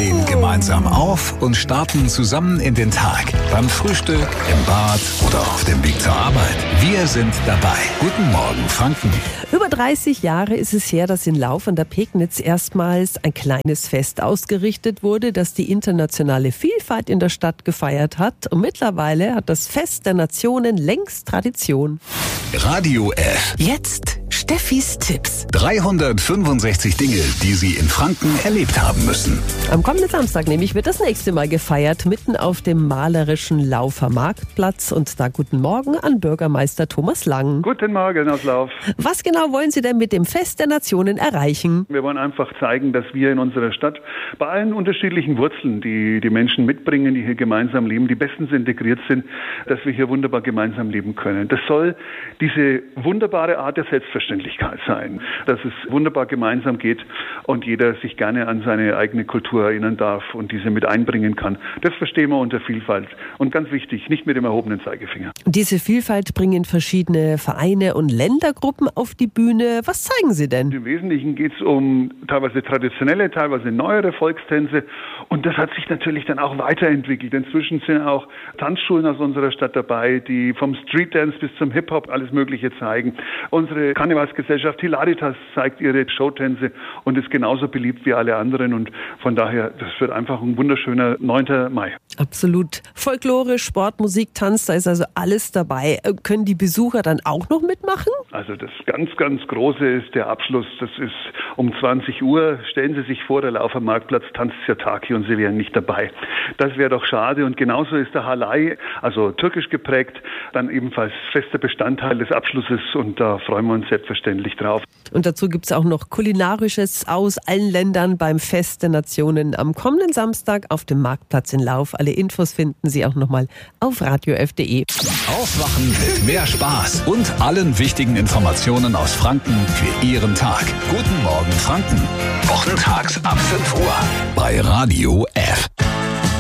stehen gemeinsam auf und starten zusammen in den Tag. Beim Frühstück, im Bad oder auf dem Weg zur Arbeit. Wir sind dabei. Guten Morgen, Franken. Über 30 Jahre ist es her, dass in Lauf an der Pegnitz erstmals ein kleines Fest ausgerichtet wurde, das die internationale Vielfalt in der Stadt gefeiert hat. Und mittlerweile hat das Fest der Nationen längst Tradition. Radio F. Jetzt Steffis Tipps. 365 Dinge, die Sie in Franken erlebt haben müssen. Am kommenden Samstag nämlich wird das nächste Mal gefeiert, mitten auf dem malerischen Laufer Marktplatz. Und da guten Morgen an Bürgermeister Thomas Lang. Guten Morgen aus Lauf. Was genau wollen Sie denn mit dem Fest der Nationen erreichen? Wir wollen einfach zeigen, dass wir in unserer Stadt bei allen unterschiedlichen Wurzeln, die die Menschen mitbringen, die hier gemeinsam leben, die bestens integriert sind, dass wir hier wunderbar gemeinsam leben können. Das soll diese wunderbare Art der Selbstverständlichkeit sein, dass es wunderbar gemeinsam geht und jeder sich gerne an seine eigene Kultur erinnern darf und diese mit einbringen kann. Das verstehen wir unter Vielfalt. Und ganz wichtig, nicht mit dem erhobenen Zeigefinger. Diese Vielfalt bringen verschiedene Vereine und Ländergruppen auf die Bühne. Was zeigen Sie denn? Im Wesentlichen geht es um teilweise traditionelle, teilweise neuere Volkstänze. Und das hat sich natürlich dann auch weiterentwickelt. Inzwischen sind auch Tanzschulen aus unserer Stadt dabei, die vom Streetdance bis zum Hip-Hop alles Mögliche zeigen. Unsere Karnevalsgesellschaft Hilaritas zeigt ihre Showtänze und ist genauso beliebt wie alle anderen. Und von daher, das wird einfach ein wunderschöner 9. Mai. Absolut. Folklore, Sport, Musik, Tanz, da ist also alles dabei. Können die Besucher dann auch noch mitmachen? Also das ganz Große ist der Abschluss. Das ist um 20 Uhr. Stellen Sie sich vor, der Laufer Marktplatz tanzt Sirtaki und Sie wären nicht dabei. Das wäre doch schade. Und genauso ist der Halay, also türkisch geprägt, dann ebenfalls fester Bestandteil des Abschlusses. Und da freuen wir uns selbstverständlich drauf. Und dazu gibt es auch noch Kulinarisches aus allen Ländern beim Fest der Nationen am kommenden Samstag auf dem Marktplatz in Lauf. Alle Infos finden Sie auch nochmal auf radiof.de. Aufwachen mit mehr Spaß und allen wichtigen Informationen aus Franken für Ihren Tag. Guten Morgen, Franken. Wochentags ab 5 Uhr bei Radio F.